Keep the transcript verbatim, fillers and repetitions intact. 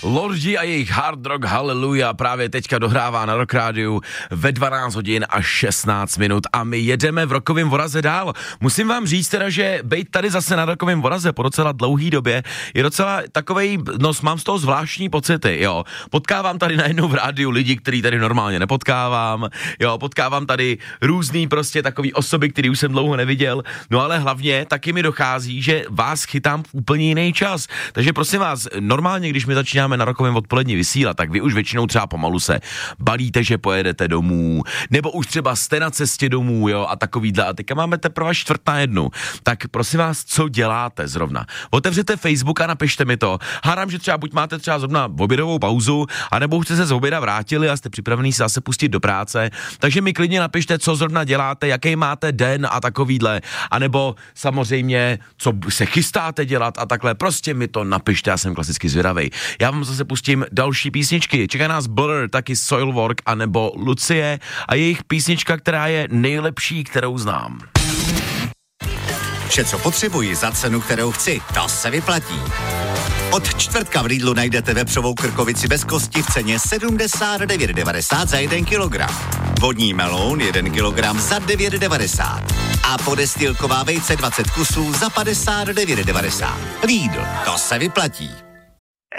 Lordi a jejich Hard Rock Hallelujah právě teďka dohrává na Rock Rádiu ve dvanáct hodin a šestnáct minut a my jedeme v Rockovém voraze dál. Musím vám říct teda, že bejt tady zase na Rockovém voraze po docela dlouhý době je docela takovej, no mám z toho zvláštní pocity, jo. Potkávám tady najednou v rádiu lidi, který tady normálně nepotkávám, jo, potkávám tady různý prostě takový osoby, který už jsem dlouho neviděl, no ale hlavně taky mi dochází, že vás chytám v úplně jiný čas. Takže prosím vás, normálně, když my začínáme na Rockovém odpolední vysílat, tak vy už většinou třeba pomalu se balíte, že pojedete domů, nebo už třeba jste na cestě domů, jo, a takovýhle. A teďka máme teprve čtvrt na jednu. Tak prosím vás, co děláte zrovna? Otevřete Facebook a napište mi to. Hádám, že třeba buď máte třeba zrovna obědovou pauzu, anebo už jste se z oběda vrátili a jste připravený se zase pustit do práce. Takže mi klidně napište, co zrovna děláte, jaký máte den a takovýhle. A nebo samozřejmě, co se chystáte dělat a takhle. Prostě mi to napište, já jsem klasicky zvědavej. Já vám zase pustím další písničky. Čeká nás Blur, taky Soilwork a nebo Lucie a jejich písnička, která je nejlepší, kterou znám. Vše, co potřebuji za cenu, kterou chci, to se vyplatí. Od čtvrtka v Lidlu najdete vepřovou krkovici bez kosti v ceně sedmdesát devět devadesát za jeden kilogram. Vodní meloun jeden kilogram za devět devadesát. A podestýlková vejce dvacet kusů za padesát devět devadesát. Lidl, to se vyplatí.